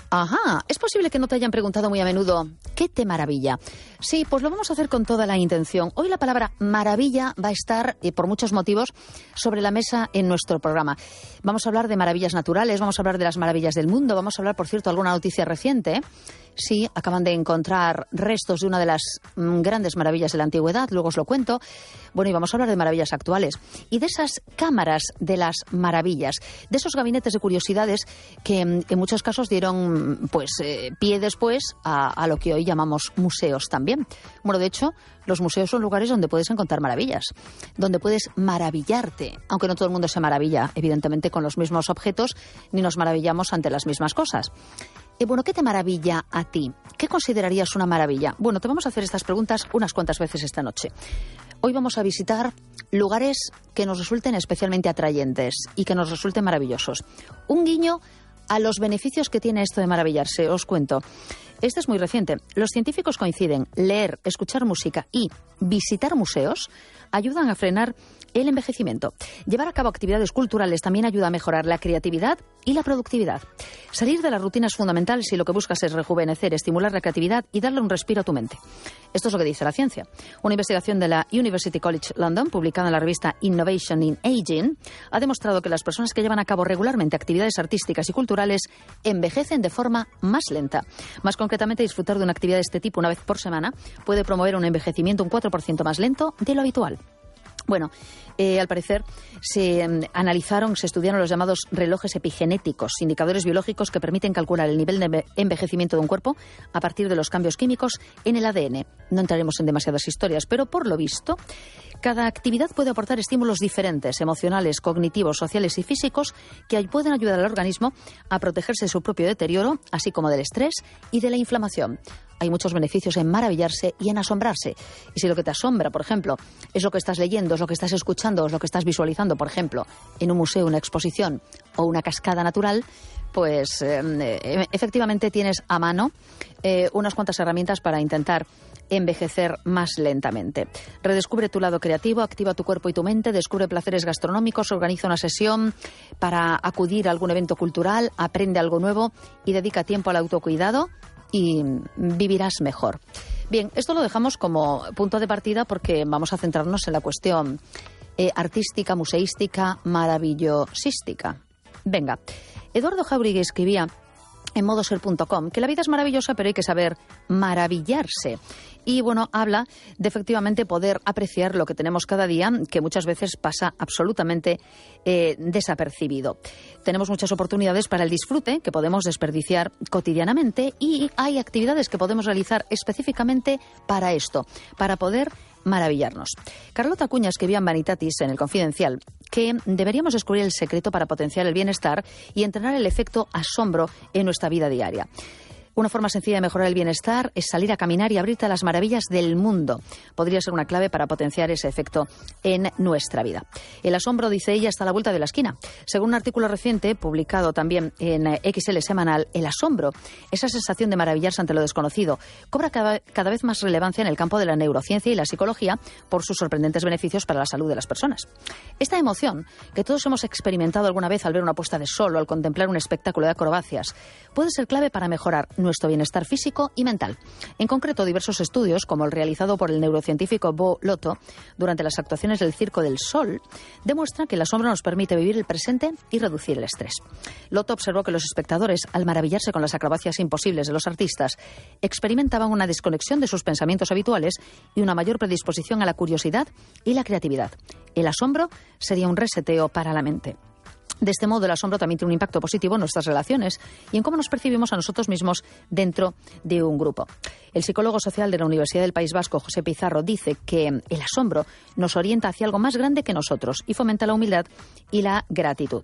Ajá, es posible que no te hayan preguntado muy a menudo ¿qué te maravilla? Sí, pues lo vamos a hacer con toda la intención. Hoy la palabra maravilla va a estar, por muchos motivos, sobre la mesa en nuestro programa. Vamos a hablar de maravillas naturales, vamos a hablar de las maravillas del mundo, vamos a hablar, por cierto, alguna noticia reciente. Sí, acaban de encontrar restos de una de las grandes maravillas de la antigüedad, luego os lo cuento. Bueno, y vamos a hablar de maravillas actuales y de esas cámaras de las maravillas, de esos gabinetes de curiosidades que en muchos casos dieron pie después a lo que hoy llamamos museos también. Bueno, de hecho, los museos son lugares donde puedes encontrar maravillas, donde puedes maravillarte, aunque no todo el mundo se maravilla, evidentemente, con los mismos objetos, ni nos maravillamos ante las mismas cosas. Bueno, ¿qué te maravilla a ti? ¿Qué considerarías una maravilla? Bueno, te vamos a hacer estas preguntas unas cuantas veces esta noche. Hoy vamos a visitar lugares que nos resulten especialmente atrayentes y que nos resulten maravillosos. Un guiño a los beneficios que tiene esto de maravillarse, os cuento. Este es muy reciente. Los científicos coinciden. Leer, escuchar música y visitar museos ayudan a frenar el envejecimiento. Llevar a cabo actividades culturales también ayuda a mejorar la creatividad y la productividad. Salir de la rutina es fundamental si lo que buscas es rejuvenecer, estimular la creatividad y darle un respiro a tu mente. Esto es lo que dice la ciencia. Una investigación de la University College London, publicada en la revista Innovation in Aging, ha demostrado que las personas que llevan a cabo regularmente actividades artísticas y culturales envejecen de forma más lenta. Más concretamente, disfrutar de una actividad de este tipo una vez por semana puede promover un envejecimiento un 4% más lento de lo habitual. Bueno, al parecer se estudiaron los llamados relojes epigenéticos, indicadores biológicos que permiten calcular el nivel de envejecimiento de un cuerpo a partir de los cambios químicos en el ADN. No entraremos en demasiadas historias, pero por lo visto, cada actividad puede aportar estímulos diferentes, emocionales, cognitivos, sociales y físicos, que pueden ayudar al organismo a protegerse de su propio deterioro, así como del estrés y de la inflamación. Hay muchos beneficios en maravillarse y en asombrarse. Y si lo que te asombra, por ejemplo, es lo que estás leyendo, es lo que estás escuchando, es lo que estás visualizando, por ejemplo, en un museo, una exposición o una cascada natural, pues efectivamente tienes a mano unas cuantas herramientas para intentar envejecer más lentamente. Redescubre tu lado creativo, activa tu cuerpo y tu mente, descubre placeres gastronómicos, organiza una sesión para acudir a algún evento cultural, aprende algo nuevo y dedica tiempo al autocuidado y vivirás mejor. Bien, esto lo dejamos como punto de partida porque vamos a centrarnos en la cuestión artística, museística, maravillosística. Venga, Eduardo Jauregui escribía en modoser.com que la vida es maravillosa, pero hay que saber maravillarse. Y bueno, habla de efectivamente poder apreciar lo que tenemos cada día, que muchas veces pasa absolutamente desapercibido. Tenemos muchas oportunidades para el disfrute que podemos desperdiciar cotidianamente y hay actividades que podemos realizar específicamente para esto, para poder maravillarnos. Carlota Acuña escribía en Vanitatis, en El Confidencial, que deberíamos descubrir el secreto para potenciar el bienestar y entrenar el efecto asombro en nuestra vida diaria. Una forma sencilla de mejorar el bienestar es salir a caminar y abrirte a las maravillas del mundo. Podría ser una clave para potenciar ese efecto en nuestra vida. El asombro, dice ella, está a la vuelta de la esquina. Según un artículo reciente, publicado también en XL Semanal, el asombro, esa sensación de maravillarse ante lo desconocido, cobra cada vez más relevancia en el campo de la neurociencia y la psicología por sus sorprendentes beneficios para la salud de las personas. Esta emoción, que todos hemos experimentado alguna vez al ver una puesta de sol o al contemplar un espectáculo de acrobacias, puede ser clave para mejorar nuestro bienestar físico y mental. En concreto, diversos estudios, como el realizado por el neurocientífico Bo Lotto durante las actuaciones del Circo del Sol, demuestran que el asombro nos permite vivir el presente y reducir el estrés. Lotto observó que los espectadores, al maravillarse con las acrobacias imposibles de los artistas, experimentaban una desconexión de sus pensamientos habituales y una mayor predisposición a la curiosidad y la creatividad. El asombro sería un reseteo para la mente. De este modo, el asombro también tiene un impacto positivo en nuestras relaciones y en cómo nos percibimos a nosotros mismos dentro de un grupo. El psicólogo social de la Universidad del País Vasco, José Pizarro, dice que el asombro nos orienta hacia algo más grande que nosotros y fomenta la humildad y la gratitud.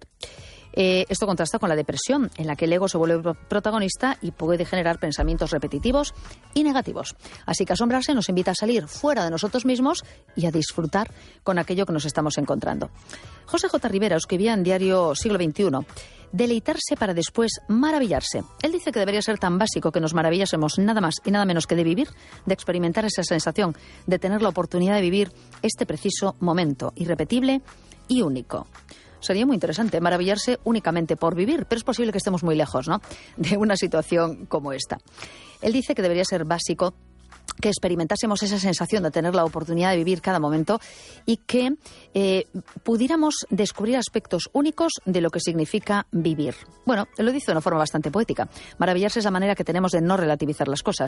Esto contrasta con la depresión, en la que el ego se vuelve protagonista y puede generar pensamientos repetitivos y negativos. Así que asombrarse nos invita a salir fuera de nosotros mismos y a disfrutar con aquello que nos estamos encontrando. José J. Rivera escribía en Diario Siglo XXI: deleitarse para después maravillarse. Él dice que debería ser tan básico que nos maravillásemos nada más y nada menos que de vivir, de experimentar esa sensación, de tener la oportunidad de vivir este preciso momento irrepetible y único. Sería muy interesante maravillarse únicamente por vivir, pero es posible que estemos muy lejos, ¿no?, de una situación como esta. Él dice que debería ser básico que experimentásemos esa sensación de tener la oportunidad de vivir cada momento y que pudiéramos descubrir aspectos únicos de lo que significa vivir. Bueno, él lo dice de una forma bastante poética. Maravillarse es la manera que tenemos de no relativizar las cosas,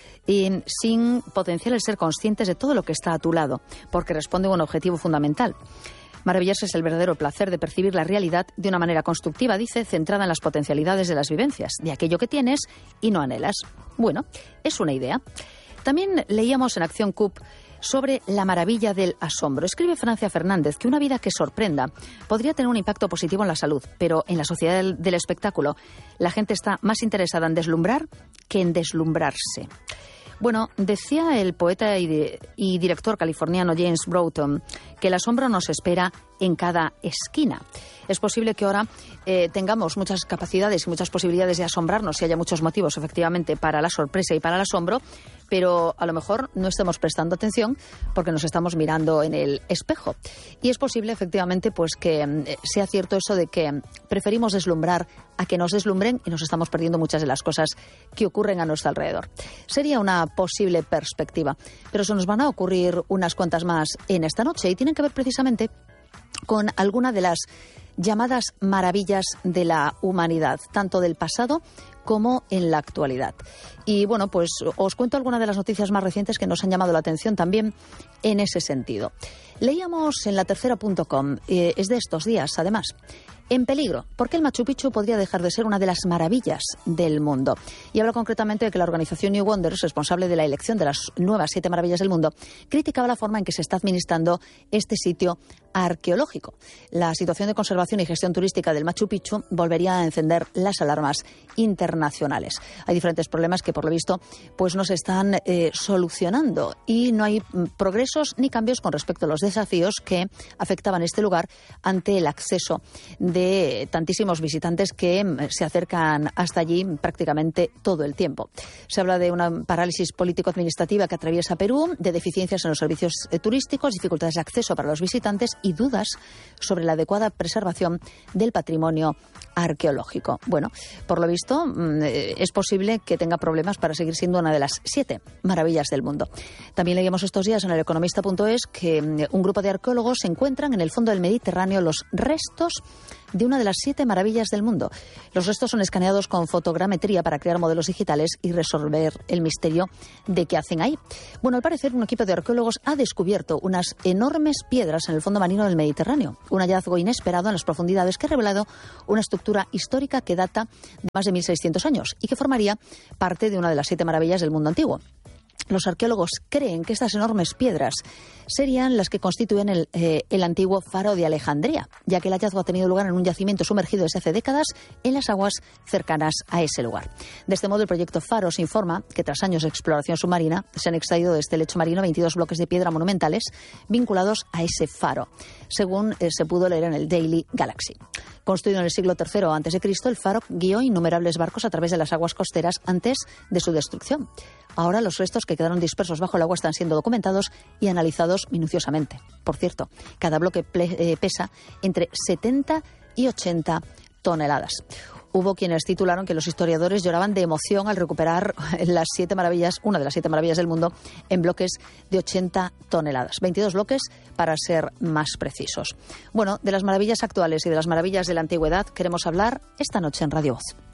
sin potenciar el ser conscientes de todo lo que está a tu lado, porque responde a un objetivo fundamental. Maravillarse es el verdadero placer de percibir la realidad de una manera constructiva, dice, centrada en las potencialidades de las vivencias, de aquello que tienes y no anhelas. Bueno, es una idea. También leíamos en Acción CUP sobre la maravilla del asombro. Escribe Francia Fernández que una vida que sorprenda podría tener un impacto positivo en la salud, pero en la sociedad del espectáculo la gente está más interesada en deslumbrar que en deslumbrarse. Bueno, decía el poeta y director californiano James Broughton que el asombro nos espera en cada esquina. Es posible que ahora tengamos muchas capacidades y muchas posibilidades de asombrarnos y haya muchos motivos, efectivamente, para la sorpresa y para el asombro, pero a lo mejor no estemos prestando atención porque nos estamos mirando en el espejo. Y es posible, efectivamente, pues que sea cierto eso de que preferimos deslumbrar a que nos deslumbren y nos estamos perdiendo muchas de las cosas que ocurren a nuestro alrededor. Sería una posible perspectiva, pero se nos van a ocurrir unas cuantas más en esta noche y tienen que ver precisamente con alguna de las llamadas maravillas de la humanidad, tanto del pasado como en la actualidad. Y bueno, pues os cuento algunas de las noticias más recientes que nos han llamado la atención también en ese sentido. Leíamos en latercera.com, es de estos días además, en peligro, porque el Machu Picchu podría dejar de ser una de las maravillas del mundo. Y habla concretamente de que la organización New Wonders, responsable de la elección de las nuevas 7 maravillas del mundo, criticaba la forma en que se está administrando este sitio arqueológico. La situación de conservación y gestión turística del Machu Picchu volvería a encender las alarmas internacionales. Hay diferentes problemas que, por lo visto, pues no se están solucionando y no hay progresos ni cambios con respecto a los desafíos que afectaban este lugar ante el acceso de tantísimos visitantes que se acercan hasta allí prácticamente todo el tiempo. Se habla de una parálisis político-administrativa que atraviesa Perú, de deficiencias en los servicios turísticos, dificultades de acceso para los visitantes y dudas sobre la adecuada preservación del patrimonio arqueológico. Bueno, por lo visto, es posible que tenga problemas para seguir siendo una de las 7 maravillas del mundo. También leíamos estos días en el economista.es que un grupo de arqueólogos encuentran en el fondo del Mediterráneo los restos de una de las 7 maravillas del mundo. Los restos son escaneados con fotogrametría para crear modelos digitales y resolver el misterio de qué hacen ahí. Bueno, al parecer, un equipo de arqueólogos ha descubierto unas enormes piedras en el fondo marino del Mediterráneo. Un hallazgo inesperado en las profundidades que ha revelado una estructura histórica que data de más de 1.600 años y que formaría parte de una de las 7 maravillas del mundo antiguo. Los arqueólogos creen que estas enormes piedras serían las que constituyen el antiguo faro de Alejandría, ya que el hallazgo ha tenido lugar en un yacimiento sumergido desde hace décadas en las aguas cercanas a ese lugar. De este modo, el proyecto Faros informa que tras años de exploración submarina se han extraído de este lecho marino 22 bloques de piedra monumentales vinculados a ese faro, según se pudo leer en el Daily Galaxy. Construido en el siglo III a.C., el faro guió innumerables barcos a través de las aguas costeras antes de su destrucción. Ahora los restos que quedaron dispersos bajo el agua están siendo documentados y analizados minuciosamente. Por cierto, cada bloque pesa entre 70 y 80 toneladas. Hubo quienes titularon que los historiadores lloraban de emoción al recuperar las 7 maravillas, una de las 7 maravillas del mundo, en bloques de 80 toneladas. 22 bloques para ser más precisos. Bueno, de las maravillas actuales y de las maravillas de la antigüedad queremos hablar esta noche en Radio Voz.